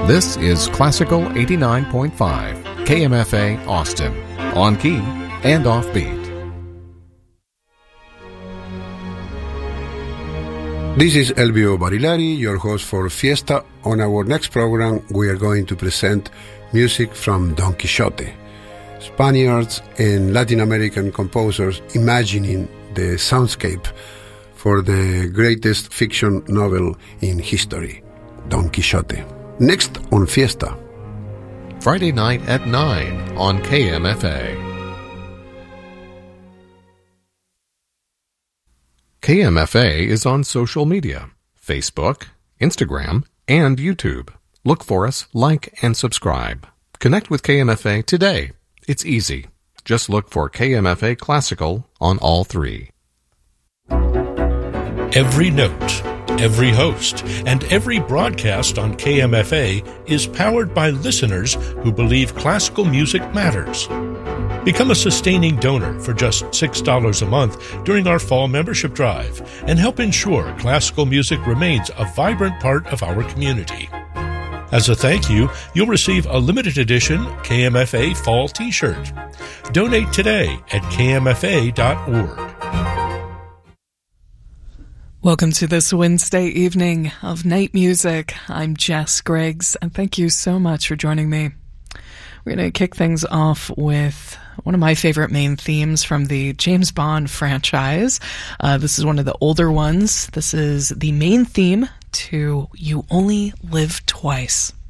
This is Classical 89.5, KMFA Austin, on key and offbeat. This is Elvio Barilari, your host for Fiesta. On our next program, we are going to present music from Don Quixote. Spaniards and Latin American composers imagining the soundscape for the greatest fiction novel in history, Don Quixote. Next on Fiesta. Friday night at 9 on KMFA. KMFA is on social media, Facebook, Instagram, and YouTube. Look for us, like, and subscribe. Connect with KMFA today. It's easy. Just look for KMFA Classical on all three. Every note, every host, and every broadcast on KMFA is powered by listeners who believe classical music matters. Become a sustaining donor for just $6 a month during our fall membership drive and help ensure classical music remains a vibrant part of our community. As a thank you, you'll receive a limited edition KMFA Fall T-shirt. Donate today at kmfa.org. Welcome to this Wednesday evening of Night Music. I'm Jess Griggs, and thank you so much for joining me. We're going to kick things off with one of my favorite main themes from the James Bond franchise. This is one of the older ones. This is the main theme to You Only Live Twice.